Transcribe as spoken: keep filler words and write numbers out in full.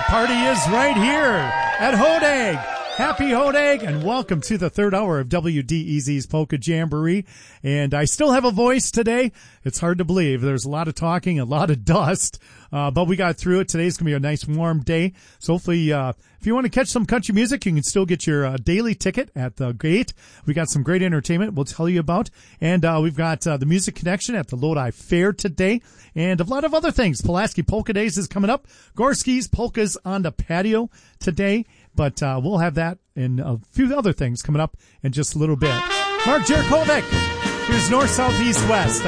party is right here at Hodag. Happy Hodag, and welcome to the third hour of W D E Z's Polka Jamboree. And I still have a voice today. It's hard to believe. There's a lot of talking, a lot of dust, uh, but we got through it. Today's going to be a nice warm day. So hopefully, uh, if you want to catch some country music, you can still get your uh, daily ticket at the gate. We got some great entertainment we'll tell you about. And uh, we've got uh, the Music Connection at the Lodi Fair today. And a lot of other things. Pulaski Polka Days is coming up. Gorski's Polkas on the patio today. But uh, we'll have that and a few other things coming up in just a little bit. Mark Jarakovic, here's North, South, East, West.